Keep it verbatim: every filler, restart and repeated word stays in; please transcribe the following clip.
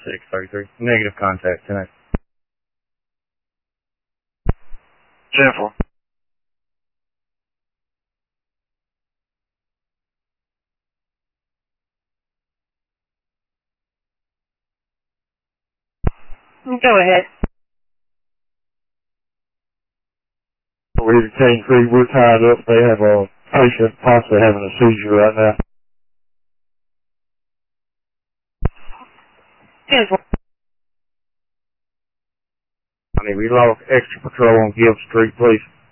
six thirty-three. Negative contact, ten eight. ten four. Go ahead. We're here to Cane Creek. We're tied up. They have a patient possibly having a seizure right now. ten four. I mean, we lost extra patrol on Gibb Street, please.